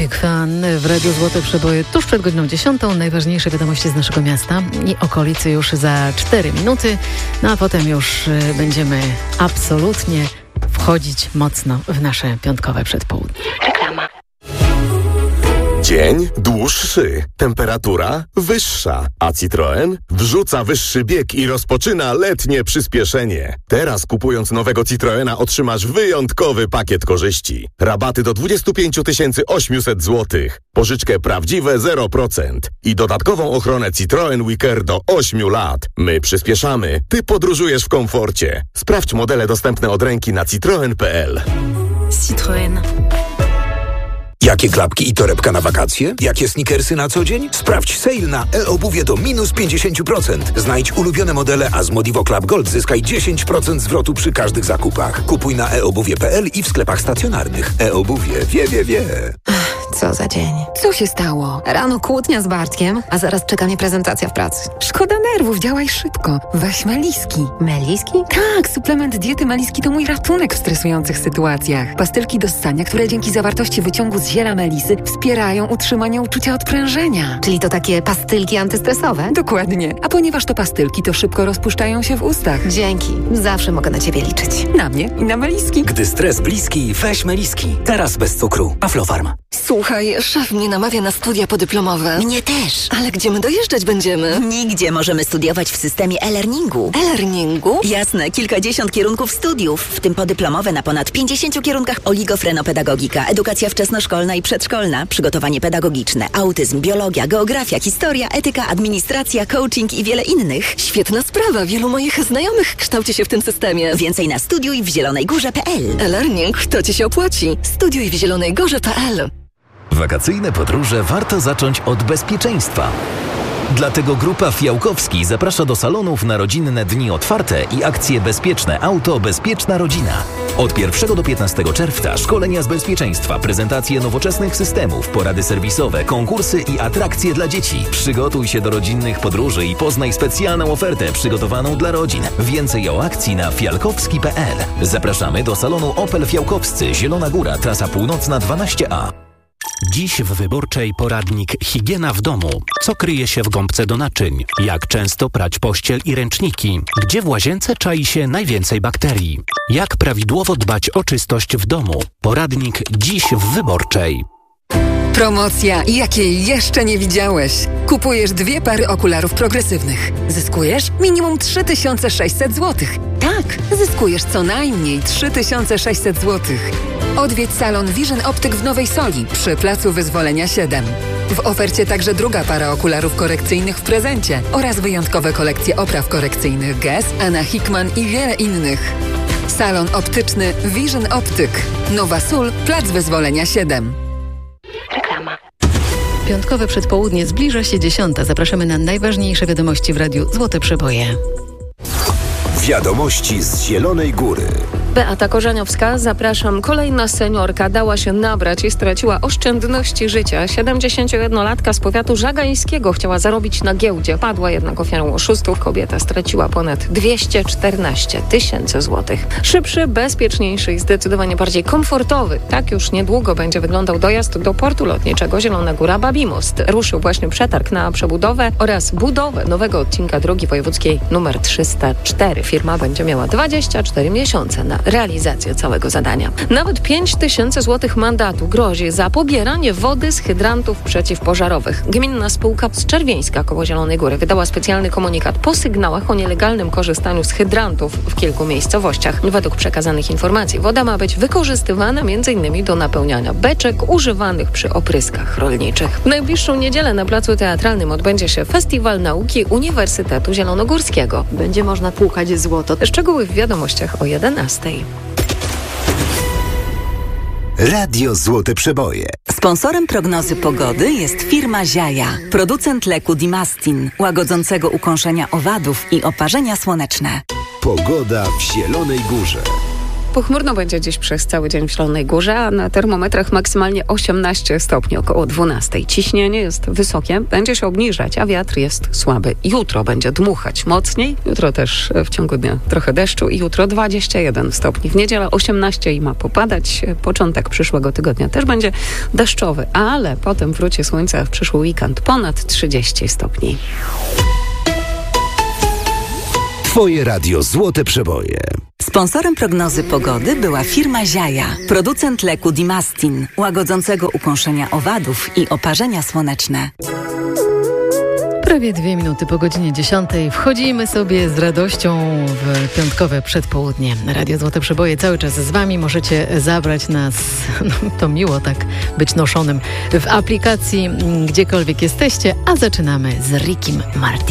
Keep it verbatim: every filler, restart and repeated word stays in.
Big Fan w Radiu Złote Przeboje tuż przed godziną dziesiątą. Najważniejsze wiadomości z naszego miasta i okolicy już za cztery minuty. No a potem już będziemy absolutnie wchodzić mocno w nasze piątkowe przedpołudnie. Reklama. Dzień dłuższy, temperatura wyższa, a Citroen wrzuca wyższy bieg i rozpoczyna letnie przyspieszenie. Teraz kupując nowego Citroena otrzymasz wyjątkowy pakiet korzyści. Rabaty do dwadzieścia pięć tysięcy osiemset złotych, pożyczkę prawdziwe zero procent i dodatkową ochronę Citroen Wicker do ośmiu lat. My przyspieszamy, ty podróżujesz w komforcie. Sprawdź modele dostępne od ręki na citroen kropka p l. Citroen. Jakie klapki i torebka na wakacje? Jakie sneakersy na co dzień? Sprawdź sale na e-obuwie do minus pięćdziesiąt procent. Znajdź ulubione modele, a z Modivo Club Gold zyskaj dziesięć procent zwrotu przy każdych zakupach. Kupuj na e obuwie kropka p l i w sklepach stacjonarnych. E-obuwie wie, wie, wie. Co za dzień. Co się stało? Rano kłótnia z Bartkiem, a zaraz czeka mnie prezentacja w pracy. Szkoda nerwów, działaj szybko. Weź Meliski. Meliski? Tak, suplement diety Meliski to mój ratunek w stresujących sytuacjach. Pastylki do ssania, które dzięki zawartości wyciągu z ziela melisy wspierają utrzymanie uczucia odprężenia. Czyli to takie pastylki antystresowe? Dokładnie. A ponieważ to pastylki, to szybko rozpuszczają się w ustach. Dzięki. Zawsze mogę na ciebie liczyć. Na mnie i na Meliski. Gdy stres bliski, weź Meliski. Teraz bez cukru. Aflofarm. Słuchaj, szef mnie namawia na studia podyplomowe. Mnie też. Ale gdzie my dojeżdżać będziemy? Nigdzie. Możemy studiować w systemie e-learningu. E-learningu? Jasne, kilkadziesiąt kierunków studiów, w tym podyplomowe na ponad pięćdziesięciu kierunkach: oligofrenopedagogika, edukacja wczesnoszkolna i przedszkolna, przygotowanie pedagogiczne, autyzm, biologia, geografia, historia, etyka, administracja, coaching i wiele innych. Świetna sprawa. Wielu moich znajomych kształci się w tym systemie. Więcej na studiuj w zielonej górze kropka p l. E-learning to ci się opłaci. Studiuj w zielonej górze kropka p l. Wakacyjne podróże warto zacząć od bezpieczeństwa. Dlatego Grupa Fiałkowski zaprasza do salonów na rodzinne dni otwarte i akcje Bezpieczne Auto, Bezpieczna Rodzina. Od pierwszego do piętnastego czerwca szkolenia z bezpieczeństwa, prezentacje nowoczesnych systemów, porady serwisowe, konkursy i atrakcje dla dzieci. Przygotuj się do rodzinnych podróży i poznaj specjalną ofertę przygotowaną dla rodzin. Więcej o akcji na fiałkowski kropka p l. Zapraszamy do salonu Opel Fiałkowscy, Zielona Góra, trasa północna dwanaście a. Dziś w Wyborczej poradnik Higiena w domu. Co kryje się w gąbce do naczyń? Jak często prać pościel i ręczniki? Gdzie w łazience czai się najwięcej bakterii? Jak prawidłowo dbać o czystość w domu? Poradnik dziś w Wyborczej. Promocja, jakiej jeszcze nie widziałeś. Kupujesz dwie pary okularów progresywnych. Zyskujesz minimum trzy tysiące sześćset złotych. Tak, zyskujesz co najmniej trzy tysiące sześćset złotych. Odwiedź salon Vision Optyk w Nowej Soli przy Placu Wyzwolenia siedem. W ofercie także druga para okularów korekcyjnych w prezencie oraz wyjątkowe kolekcje opraw korekcyjnych Guess, Anna Hickman i wiele innych. Salon optyczny Vision Optyk. Nowa Sól, Plac Wyzwolenia siedem. Reklama. Piątkowe przedpołudnie zbliża się dziesiąta. Zapraszamy na najważniejsze wiadomości w Radiu Złote Przeboje. Wiadomości z Zielonej Góry. Beata Korzeniowska, zapraszam. Kolejna seniorka dała się nabrać i straciła oszczędności życia. siedemdziesięciojednolatka z powiatu żagańskiego chciała zarobić na giełdzie. Padła jednak ofiarą oszustów. Kobieta straciła ponad dwieście czternaście tysięcy złotych. Szybszy, bezpieczniejszy i zdecydowanie bardziej komfortowy. Tak już niedługo będzie wyglądał dojazd do portu lotniczego Zielona Góra Babimost. Ruszył właśnie przetarg na przebudowę oraz budowę nowego odcinka drogi wojewódzkiej numer trzysta cztery. Firma będzie miała dwadzieścia cztery miesiące na realizację całego zadania. Nawet pięć tysięcy złotych mandatu grozi za pobieranie wody z hydrantów przeciwpożarowych. Gminna spółka z Czerwieńska koło Zielonej Góry wydała specjalny komunikat po sygnałach o nielegalnym korzystaniu z hydrantów w kilku miejscowościach. Według przekazanych informacji woda ma być wykorzystywana m in do napełniania beczek używanych przy opryskach rolniczych. W najbliższą niedzielę na Placu Teatralnym odbędzie się Festiwal Nauki Uniwersytetu Zielonogórskiego. Będzie można płukać złoto. Szczegóły w wiadomościach o jedenastej. Radio Złote Przeboje. Sponsorem prognozy pogody jest firma Ziaja, producent leku Dimastin, łagodzącego ukąszenia owadów i oparzenia słoneczne. Pogoda w Zielonej Górze. Pochmurno będzie dziś przez cały dzień w Zielonej Górze, a na termometrach maksymalnie osiemnaście stopni, około dwanaście. Ciśnienie jest wysokie, będzie się obniżać, a wiatr jest słaby. Jutro będzie dmuchać mocniej, jutro też w ciągu dnia trochę deszczu i jutro dwadzieścia jeden stopni. W niedzielę osiemnaście i ma popadać. Początek przyszłego tygodnia też będzie deszczowy, ale potem wróci słońce w przyszły weekend ponad trzydzieści stopni. Twoje radio Złote Przeboje. Sponsorem prognozy pogody była firma Ziaja, producent leku Dimastin, łagodzącego ukąszenia owadów i oparzenia słoneczne. Prawie dwie minuty po godzinie dziesiątej. Wchodzimy sobie z radością w piątkowe przedpołudnie. Radio Złote Przeboje cały czas z wami. Możecie zabrać nas, no to miło tak być noszonym, w aplikacji, gdziekolwiek jesteście, a zaczynamy z Rickiem Martin.